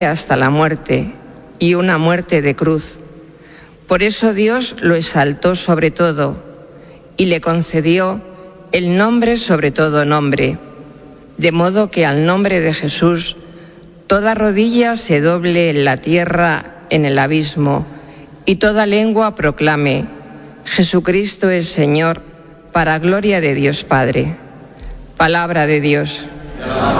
hasta la muerte, y una muerte de cruz. Por eso Dios lo exaltó sobre todo y le concedió el nombre sobre todo nombre, de modo que al nombre de Jesús toda rodilla se doble en la tierra, en el abismo, y toda lengua proclame: Jesucristo es Señor, para gloria de Dios Padre. Palabra de Dios.